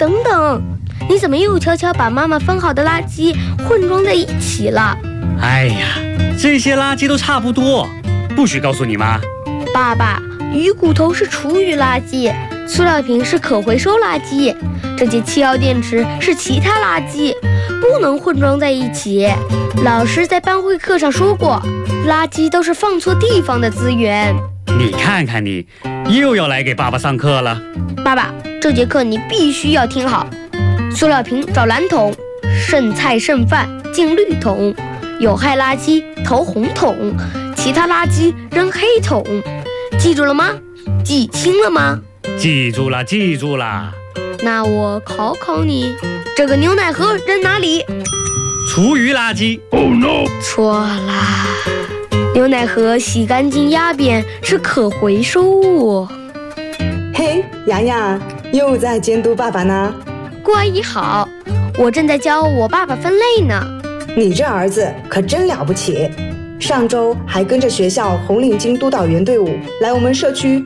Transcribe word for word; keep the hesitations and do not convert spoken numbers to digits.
等等，你怎么又悄悄把妈妈分好的垃圾混装在一起了？ 哎呀，这些垃圾都差不多，不许告诉你妈。 爸爸，鱼骨头是厨余垃圾，塑料瓶是可回收垃圾，这节气药电池是其他垃圾，不能混装在一起。老师在班会课上说过，垃圾都是放错地方的资源。 你看看你，又要来给爸爸上课了。 爸爸，这节课你必须要听好。塑料瓶找蓝桶，剩菜剩饭进绿桶，有害垃圾投红桶，其他垃圾扔黑桶。记住了吗？记清了吗？ 记住了，记住了。 那我考考你，这个牛奶盒扔哪里？ 厨余垃圾。 Oh no！ 错啦，牛奶盒洗干净压扁是可回收物。 嘿，洋洋又在监督爸爸呢。 顾阿姨好，我正在教我爸爸分类呢。 你这儿子可真了不起，上周还跟着学校红领巾督导员队伍来我们社区